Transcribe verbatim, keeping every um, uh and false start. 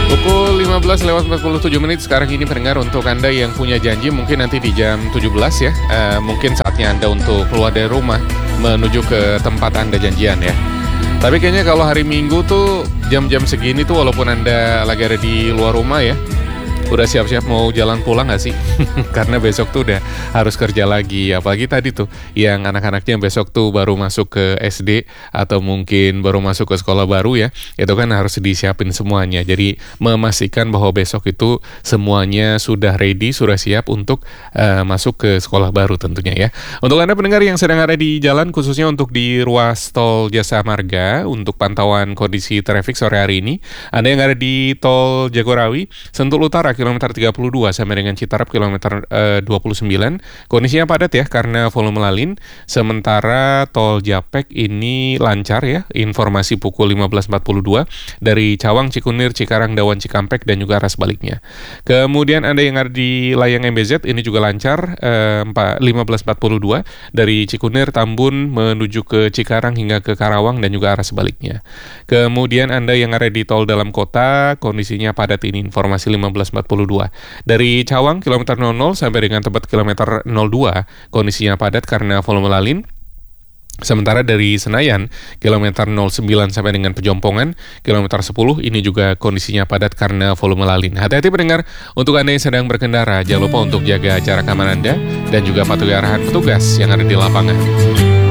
Pukul lima belas lewat empat puluh tujuh menit sekarang ini pendengar, untuk Anda yang punya janji mungkin nanti di jam tujuh belas ya, uh, mungkin saatnya Anda untuk keluar dari rumah menuju ke tempat Anda janjian ya. Tapi kayaknya kalau hari Minggu tuh jam-jam segini tuh walaupun Anda lagi ada di luar rumah ya, udah siap-siap mau jalan pulang gak sih? Karena besok tuh udah harus kerja lagi. Apalagi tadi tuh yang anak-anaknya besok tuh baru masuk ke S D atau mungkin baru masuk ke sekolah baru ya, itu kan harus disiapin semuanya. Jadi memastikan bahwa besok itu semuanya sudah ready, sudah siap untuk uh, masuk ke sekolah baru tentunya ya. Untuk Anda pendengar yang sedang ada di jalan, khususnya untuk di ruas tol Jasa Marga, untuk pantauan kondisi traffic sore hari ini, Anda yang ada di tol Jagorawi, Sentul Utara kilometer tiga puluh dua sampai dengan Citarap kilometer uh, dua puluh sembilan. Kondisinya padat ya karena volume lalin. Sementara tol Japek ini lancar ya. Informasi pukul lima belas empat puluh dua dari Cawang, Cikunir, Cikarang, Dawan, Cikampek dan juga arah sebaliknya. Kemudian Anda yang ada di layang M B Z ini juga lancar uh, lima belas empat puluh dua dari Cikunir, Tambun menuju ke Cikarang hingga ke Karawang dan juga arah sebaliknya. Kemudian Anda yang ada di tol dalam kota kondisinya padat ini, informasi lima belas empat puluh dua. Dari Cawang kilometer nol nol sampai dengan Tebet kilometer nol dua kondisinya padat karena volume lalin. Sementara dari Senayan kilometer nol sembilan sampai dengan Pejompongan kilometer sepuluh ini juga kondisinya padat karena volume lalin. Hati-hati pendengar, untuk Anda yang sedang berkendara, jangan lupa untuk jaga jarak aman Anda dan juga patuhi arahan petugas yang ada di lapangan.